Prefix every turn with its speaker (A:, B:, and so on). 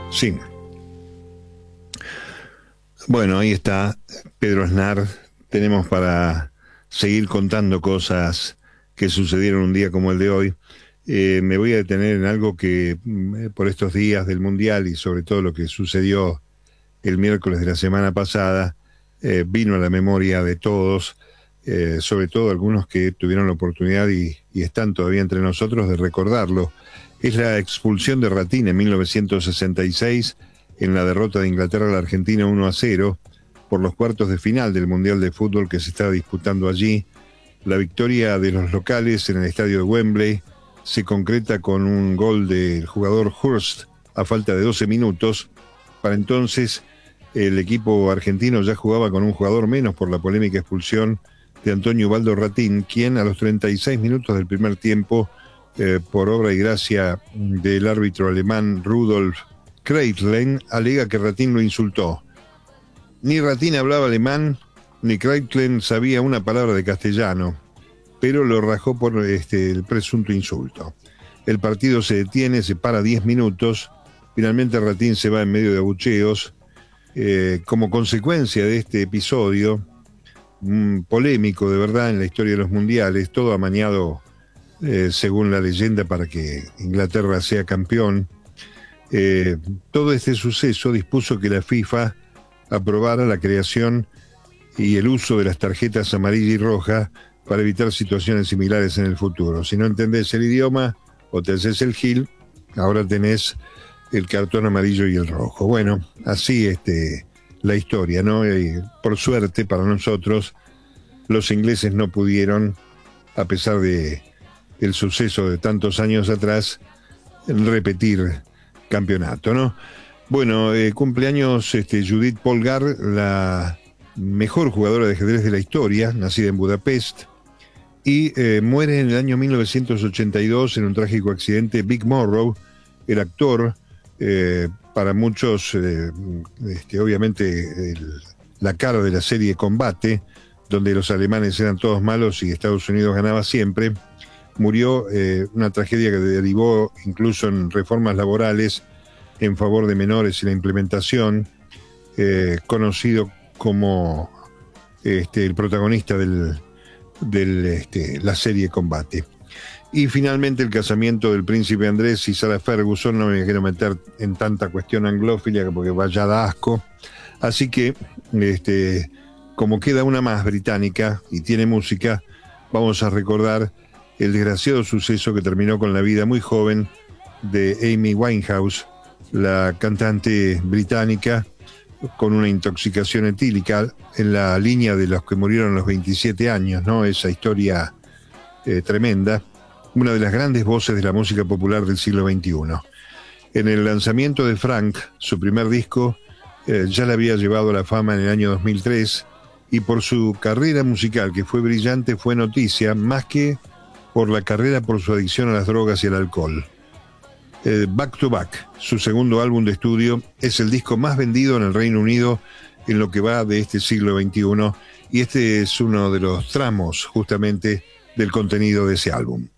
A: Sí. Bueno, ahí está Pedro Aznar. Tenemos para seguir contando cosas que sucedieron un día como el de hoy. Me voy a detener en algo que por estos días del Mundial y sobre todo lo que sucedió el miércoles de la semana pasada, vino a la memoria de todos, sobre todo algunos que tuvieron la oportunidad y están todavía entre nosotros de recordarlo. Es la expulsión de Ratín en 1966 en la derrota de Inglaterra a la Argentina 1-0 por los cuartos de final del Mundial de Fútbol que se estaba disputando allí. La victoria de los locales en el estadio de Wembley se concreta con un gol del jugador Hurst a falta de 12 minutos. Para entonces el equipo argentino ya jugaba con un jugador menos por la polémica expulsión de Antonio Ubaldo Ratín, quien a los 36 minutos del primer tiempo, por obra y gracia del árbitro alemán Rudolf Kreitlein, alega que Ratín lo insultó. Ni Ratín hablaba alemán, ni Kreitlein sabía una palabra de castellano, pero lo rajó por el presunto insulto. El partido se detiene, se para 10 minutos, finalmente Ratín se va en medio de abucheos. Como consecuencia de este episodio, polémico de verdad en la historia de los mundiales, todo amañado según la leyenda para que Inglaterra sea campeón, todo este suceso dispuso que la FIFA aprobara la creación y el uso de las tarjetas amarilla y roja para evitar situaciones similares en el futuro. Si no entendés el idioma o te haces el gil, ahora tenés el cartón amarillo y el rojo. Bueno, así la historia, ¿no? Por suerte para nosotros, los ingleses no pudieron, a pesar de el suceso de tantos años atrás, repetir campeonato, ¿no? Bueno, cumpleaños Judith Polgar, la mejor jugadora de ajedrez de la historia, nacida en Budapest, y muere en el año 1982 en un trágico accidente Vic Morrow, el actor, para muchos, obviamente, la cara de la serie Combate, donde los alemanes eran todos malos y Estados Unidos ganaba siempre. Murió, una tragedia que derivó incluso en reformas laborales en favor de menores y la implementación, conocido como el protagonista de la serie Combate. Y finalmente el casamiento del príncipe Andrés y Sarah Ferguson. No me quiero meter en tanta cuestión anglófila porque vaya da asco. Así que, como queda una más británica y tiene música, vamos a recordar el desgraciado suceso que terminó con la vida muy joven de Amy Winehouse, la cantante británica, con una intoxicación etílica, en la línea de los que murieron a los 27 años, ¿no? Esa historia tremenda. Una de las grandes voces de la música popular del siglo XXI. En el lanzamiento de Frank, su primer disco, ya le había llevado a la fama en el año 2003, y por su carrera musical, que fue brillante, fue noticia, más que por la carrera por su adicción a las drogas y al alcohol. Back to Back, su segundo álbum de estudio, es el disco más vendido en el Reino Unido en lo que va de este siglo XXI, y este es uno de los tramos justamente del contenido de ese álbum.